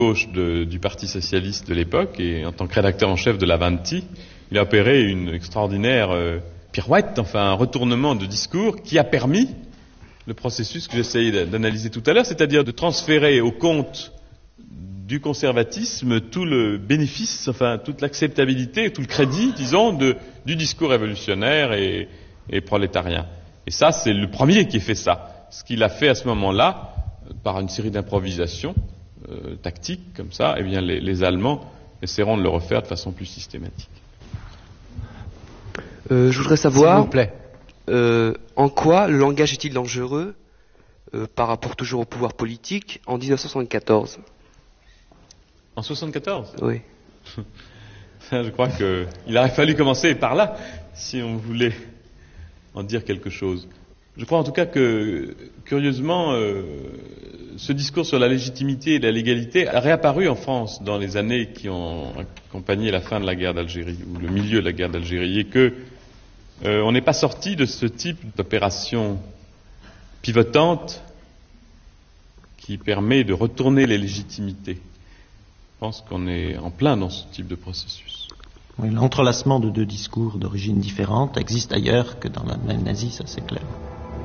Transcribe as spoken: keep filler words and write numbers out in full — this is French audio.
gauche de, du Parti socialiste de l'époque, et en tant que rédacteur en chef de l'Avanti, il a opéré une extraordinaire euh, pirouette, enfin un retournement de discours qui a permis le processus que j'essayais d'analyser tout à l'heure, c'est-à-dire de transférer au compte du conservatisme tout le bénéfice, enfin toute l'acceptabilité, tout le crédit, disons, de, du discours révolutionnaire et, et prolétarien. Et ça, c'est le premier qui a fait ça. Ce qu'il a fait à ce moment-là, par une série d'improvisations euh, tactiques comme ça, eh bien les, les Allemands essaieront de le refaire de façon plus systématique. Euh, je voudrais savoir, s'il vous plaît, euh, en quoi le langage est-il dangereux euh, par rapport toujours au pouvoir politique en dix-neuf cent soixante-quatorze? En soixante-quatorze? Oui. Je crois qu'il aurait fallu commencer par là, si on voulait en dire quelque chose. Je crois en tout cas que, curieusement, euh, ce discours sur la légitimité et la légalité a réapparu en France dans les années qui ont accompagné la fin de la guerre d'Algérie, ou le milieu de la guerre d'Algérie, et que euh, on n'est pas sorti de ce type d'opération pivotante qui permet de retourner les légitimités. Je pense qu'on est en plein dans ce type de processus. Oui, l'entrelacement de deux discours d'origine différente existe ailleurs que dans l'Allemagne nazie, ça c'est clair.